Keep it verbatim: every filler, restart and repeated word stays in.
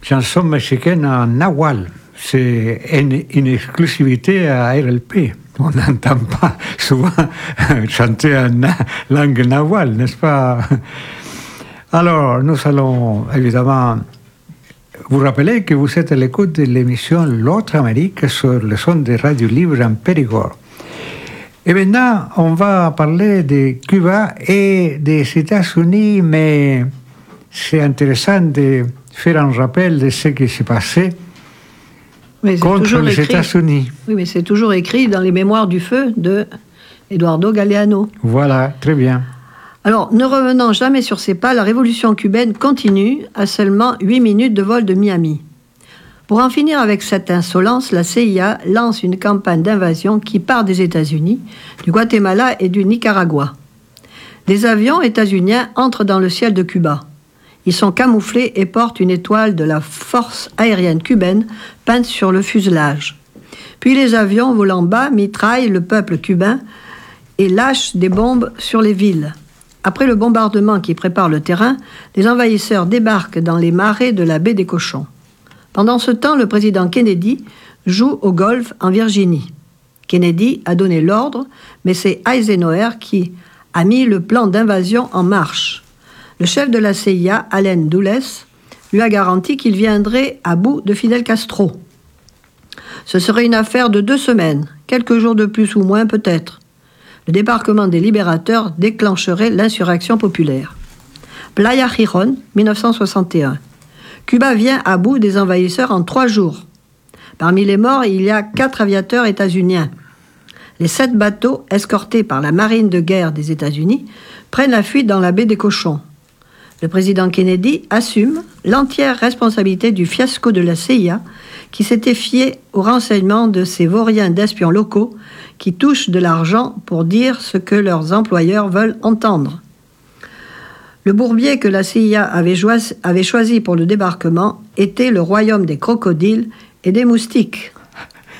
chanson mexicaine en nahual. C'est une, une exclusivité à R L P. On n'entend pas souvent chanter en na- langue nahual, n'est-ce pas? Alors, nous allons évidemment vous rappeler que vous êtes à l'écoute de l'émission L'autre Amérique sur le son de Radio Libre en Périgord. Et maintenant, on va parler de Cuba et des États-Unis, mais c'est intéressant de faire un rappel de ce qui s'est passé mais contre les écrit. États-Unis. Oui, mais c'est toujours écrit dans les Mémoires du feu de Eduardo Galeano. Voilà, très bien. Alors, ne revenant jamais sur ses pas, la révolution cubaine continue à seulement huit minutes de vol de Miami. Pour en finir avec cette insolence, la C I A lance une campagne d'invasion qui part des États-Unis, du Guatemala et du Nicaragua. Des avions états-uniens entrent dans le ciel de Cuba. Ils sont camouflés et portent une étoile de la force aérienne cubaine peinte sur le fuselage. Puis les avions volant bas mitraillent le peuple cubain et lâchent des bombes sur les villes. Après le bombardement qui prépare le terrain, les envahisseurs débarquent dans les marais de la baie des Cochons. Pendant ce temps, le président Kennedy joue au golf en Virginie. Kennedy a donné l'ordre, mais c'est Eisenhower qui a mis le plan d'invasion en marche. Le chef de la C I A, Allen Dulles, lui a garanti qu'il viendrait à bout de Fidel Castro. Ce serait une affaire de deux semaines, quelques jours de plus ou moins peut-être. Le débarquement des libérateurs déclencherait l'insurrection populaire. Playa Girón, dix-neuf cent soixante et un. Cuba vient à bout des envahisseurs en trois jours. Parmi les morts, il y a quatre aviateurs états-uniens. Les sept bateaux, escortés par la marine de guerre des États-Unis, prennent la fuite dans la baie des Cochons. Le président Kennedy assume l'entière responsabilité du fiasco de la C I A, qui s'était fié aux renseignements de ces vauriens d'espions locaux qui touchent de l'argent pour dire ce que leurs employeurs veulent entendre. Le bourbier que la C I A avait, joisi, avait choisi pour le débarquement était le royaume des crocodiles et des moustiques.